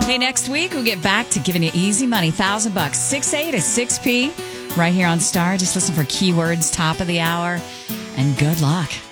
Hey, next week we'll get back to giving you easy money, $1,000, 6A to 6P, right here on Star. Just listen for keywords, top of the hour, and good luck.